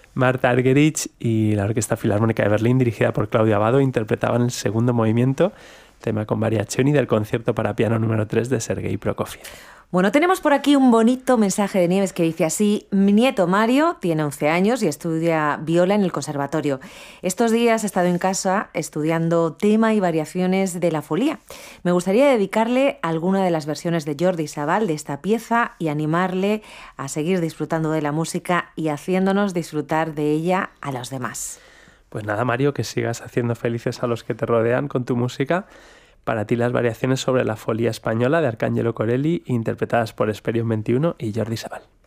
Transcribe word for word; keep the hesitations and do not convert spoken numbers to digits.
Marta Argerich y la Orquesta Filarmónica de Berlín, dirigida por Claudio Abbado, interpretaban el segundo movimiento, tema con variazioni del concierto para piano número tres de Sergei Prokofiev. Bueno, tenemos por aquí un bonito mensaje de Nieves que dice así: mi nieto Mario tiene once años y estudia viola en el conservatorio. Estos días he estado en casa estudiando tema y variaciones de la folía. Me gustaría dedicarle alguna de las versiones de Jordi Savall de esta pieza y animarle a seguir disfrutando de la música y haciéndonos disfrutar de ella a los demás. Pues nada, Mario, que sigas haciendo felices a los que te rodean con tu música. Para ti las variaciones sobre la folía española de Arcángelo Corelli, interpretadas por Esperion veintiuno y Jordi Savall.